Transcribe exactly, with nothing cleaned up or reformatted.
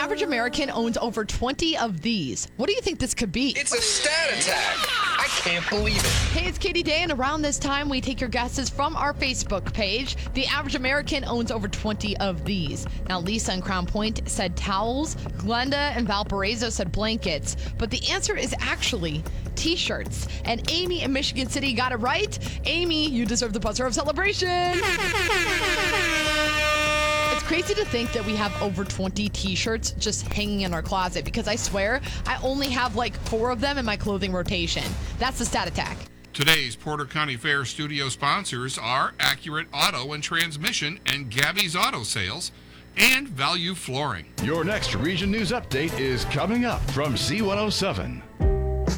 average American owns over twenty of these. What do you think this could be? It's a stat attack. I can't believe it. Hey, it's Katie Day, and around this time, we take your guesses from our Facebook page. The average American owns over twenty of these. Now, Lisa in Crown Point said towels. Glenda and Valparaiso said blankets. But the answer is actually T-shirts. And Amy in Michigan City got it right. Amy, you deserve the buzzer of celebration. It's crazy to think that we have over twenty T-shirts just hanging in our closet, because I swear I only have like four of them in my clothing rotation. That's the Stat Attack. Today's Porter County Fair studio sponsors are Accurate Auto and Transmission and Gabby's Auto Sales and Value Flooring. Your next Region News Update is coming up from Z one oh seven.